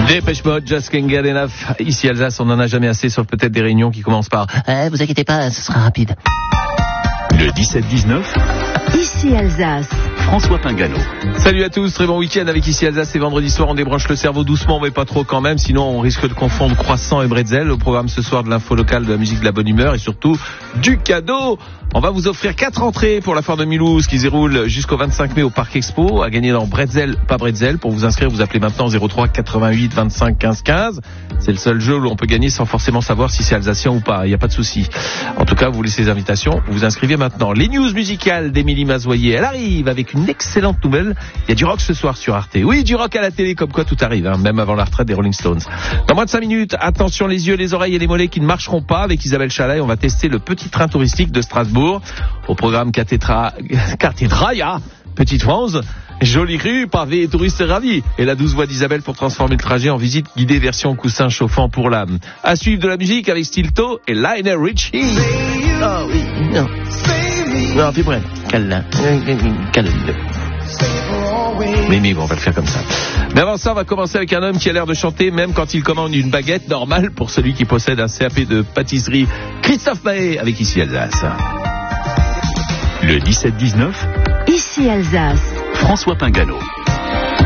Dépêche Mode, Just Can't Get Enough. Ici Alsace, on n'en a jamais assez, sauf peut-être des réunions qui commencent par vous inquiétez pas, ce sera rapide. Le 17-19. Ici Alsace. François Pingano. Salut à tous, très bon week-end avec Ici Alsace. C'est vendredi soir, on débranche le cerveau doucement, mais pas trop quand même, sinon on risque de confondre croissant et bretzel. Au programme ce soir de l'info locale, de la musique, de la bonne humeur et surtout du cadeau. On va vous offrir 4 entrées pour la foire de Mulhouse qui se déroule jusqu'au 25 mai au Parc Expo, à gagner dans Bretzel, pas Bretzel. Pour vous inscrire, vous appelez maintenant 03 88 25 15 15. C'est le seul jeu où on peut gagner sans forcément savoir si c'est alsacien ou pas, il n'y a pas de souci. En tout cas, vous laissez les invitations, vous vous inscrivez maintenant. Les news musicales d'Émilie Mazoyer, elle arrive avec une excellente nouvelle. Il y a du rock ce soir sur Arte. Oui, du rock à la télé, comme quoi tout arrive, même avant la retraite des Rolling Stones. Dans moins de 5 minutes, attention les yeux, les oreilles et les mollets qui ne marcheront pas. Avec Isabelle Chalet, on va tester le petit train touristique de Strasbourg. Au programme Cathédralia, Petite France, jolie rue, pavé et touristes ravis. Et la douce voix d'Isabelle pour transformer le trajet en visite guidée version coussin chauffant pour l'âme. À suivre de la musique avec Stilto et Lionel Richie. Oh oui, non. Non, t'es prêt. Calme. Mais bon, on va le faire comme ça. Mais avant ça, on va commencer avec un homme qui a l'air de chanter même quand il commande une baguette normale pour celui qui possède un CAP de pâtisserie. Christophe Maé avec Ici Alsace. Le 17-19. Ici Alsace. François Pingano.